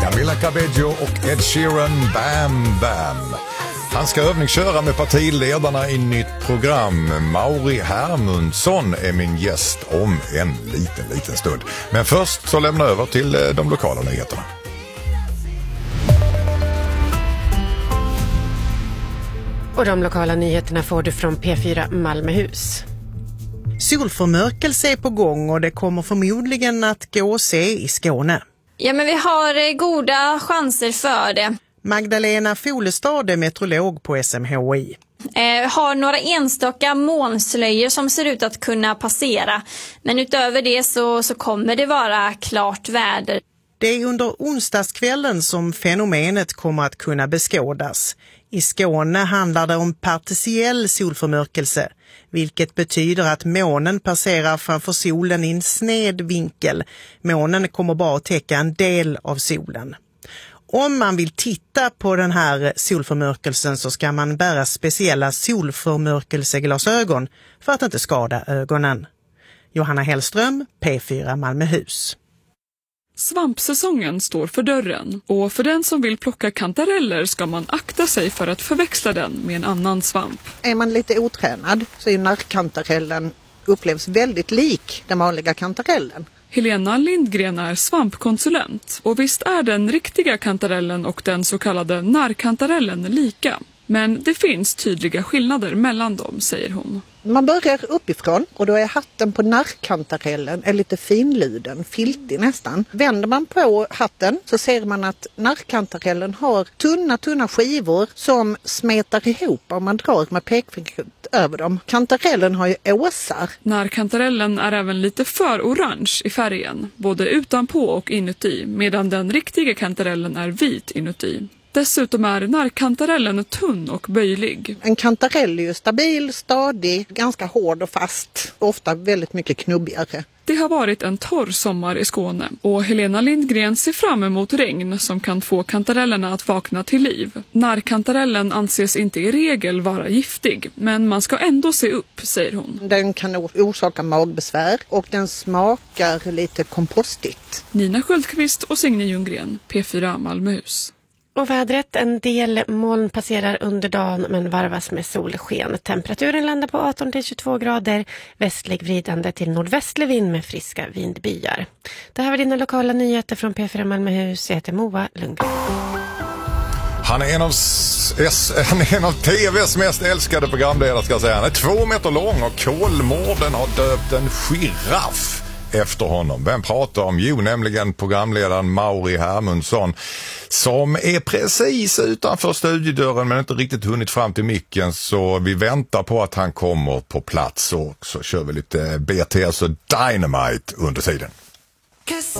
Camila Cabello och Ed Sheeran, Bam Bam. Han ska övningsköra med partiledarna i nytt program. Mauri Hermundsson är min gäst om en liten stund. Men först så lämnar jag över till de lokala nyheterna. Och de lokala nyheterna får du från P4 Malmöhus. Solförmörkelse är på gång och det kommer förmodligen att gå att se i Skåne. Ja, men vi har goda chanser för det. Magdalena Folestad är meteorolog på SMHI. Har några enstaka molnslöjor som ser ut att kunna passera. Men utöver det så kommer det vara klart väder. Det är under onsdagskvällen som fenomenet kommer att kunna beskådas. I Skåne handlar det om partiell solförmörkelse, vilket betyder att månen passerar framför solen i en sned vinkel. Månen kommer bara att täcka en del av solen. Om man vill titta på den här solförmörkelsen så ska man bära speciella solförmörkelseglasögon för att inte skada ögonen. Johanna Hellström, P4 Malmöhus. Svampsäsongen står för dörren och för den som vill plocka kantareller ska man akta sig för att förväxla den med en annan svamp. Är man lite otränad så är narkkantarellen upplevs väldigt lik den vanliga kantarellen. Helena Lindgren är svampkonsulent och visst är den riktiga kantarellen och den så kallade narkkantarellen lika. Men det finns tydliga skillnader mellan dem, säger hon. Man börjar uppifrån och då är hatten på narkkantarellen är lite finluden, filtig nästan. Vänder man på hatten så ser man att narkkantarellen har tunna skivor som smetar ihop om man drar med pekfingret över dem. Kantarellen har ju åsar. Narkkantarellen är även lite för orange i färgen, både utanpå och inuti, medan den riktiga kantarellen är vit inuti. Dessutom är narkkantarellen tunn och böjlig. En kantarell är ju stabil, stadig, ganska hård och fast. Ofta väldigt mycket knubbigare. Det har varit en torr sommar i Skåne och Helena Lindgren ser fram emot regn som kan få kantarellerna att vakna till liv. Narkkantarellen anses inte i regel vara giftig, men man ska ändå se upp, säger hon. Den kan orsaka magbesvär och den smakar lite kompostigt. Nina Sköldqvist och Signe Ljunggren, P4 Malmöhus. Och vädret, en del moln passerar under dagen men varvas med solsken. Temperaturen landar på 18-22 grader, västlig vridande till nordvästlig vind med friska vindbyar. Det här var dina lokala nyheter från P4 Malmöhus. Jag heter Moa Lundgren. Han är en av TVs mest älskade programledare, ska jag säga. Han är 2 meter lång och Kolmården har döpt en giraff efter honom. Vem pratar om? Jo, nämligen programledaren Mauri Hermundsson som är precis utanför studiodörren men inte riktigt hunnit fram till micken, så vi väntar på att han kommer på plats och så kör vi lite BTS och Dynamite under tiden.